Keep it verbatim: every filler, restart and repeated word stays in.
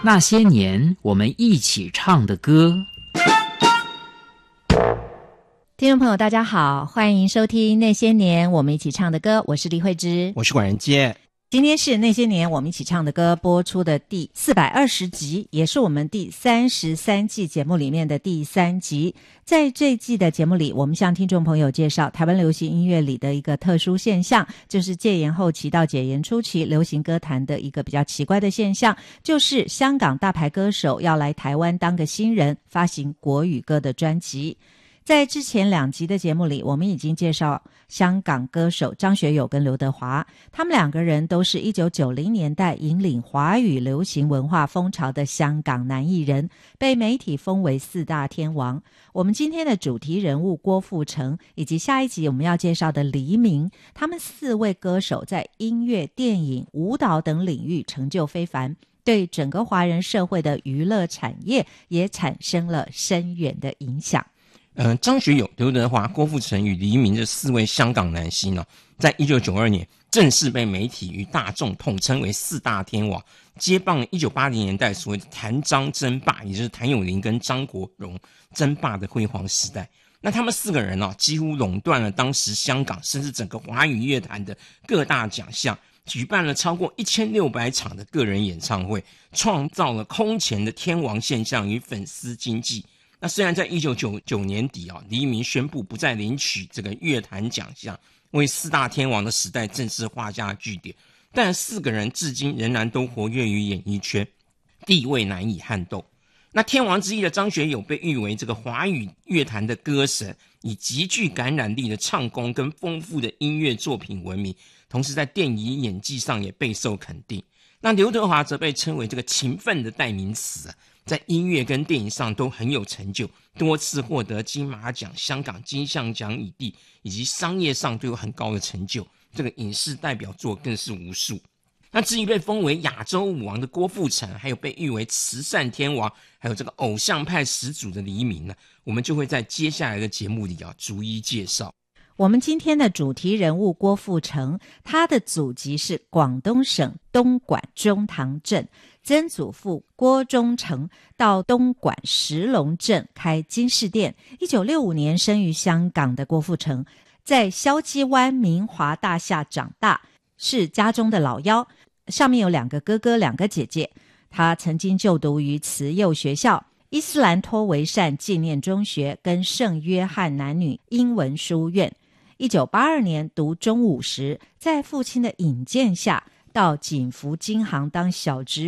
那些年我们一起唱的歌。 听众朋友大家好，欢迎收听那些年我们一起唱的歌，我是李慧芝， 我是管仁杰。 今天是那些年我们一起唱的歌播出的第四百二十集，也是我们第三十三季节目里面的第三集。在这一季的节目里，我们向听众朋友介绍台湾流行音乐里的一个特殊现象，就是戒严后期到解严初期流行歌坛的一个比较奇怪的现象，就是香港大牌歌手要来台湾当个新人，发行国语歌的专辑。在之前两集的节目里，我们已经介绍香港歌手张学友跟刘德华，他们两个人都是一九九零年代引领华语流行文化风潮的香港男艺人，被媒体封为四大天王。我们今天的主题人物郭富城，以及下一集我们要介绍的黎明，他们四位歌手在音乐、电影、舞蹈等领域成就非凡，对整个华人社会的娱乐产业也产生了深远的影响。 呃，张学友、刘德华、郭富城与黎明这四位香港男星呢，在一九九二年正式被媒体与大众统称为四大天王，接棒一九八零年代所谓的谭张争霸，也就是谭咏麟跟张国荣争霸的辉煌时代。那他们四个人呢，几乎垄断了当时香港甚至整个华语乐坛的各大奖项，举办了超过一千六百场的个人演唱会，创造了空前的天王现象与粉丝经济。那虽然在一九九九年底啊，黎明宣布不再领取这个乐坛奖项，为四大天王的时代正式画下句点，但四个人至今仍然都活跃于演艺圈，地位难以撼动。那天王之一的张学友被誉为这个华语乐坛的歌神，以极具感染力的唱功跟丰富的音乐作品闻名，同时在电影演技上也备受肯定。那刘德华则被称为这个勤奋的代名词啊，在音乐跟电影上都很有成就，多次获得金马奖、香港金像奖影帝，以及商业上都有很高的成就，这个影视代表作更是无数。那至于被封为亚洲舞王的郭富城，还有被誉为慈善天王，还有这个偶像派始祖的黎明呢，我们就会在接下来的节目里啊逐一介绍。 我们今天的主题人物郭富城，他的祖籍是广东省东莞中塘镇，曾祖父郭忠诚到东莞石龙镇开金饰店。一九六五年生于香港的郭富城，在筲箕湾明华大厦长大，是家中的老幺，上面有两个哥哥两个姐姐。他曾经就读于慈幼学校、伊斯兰托维善纪念中学跟圣约翰男女英文书院。一九八二年读中五时，在父亲的引荐下到锦福金行当小职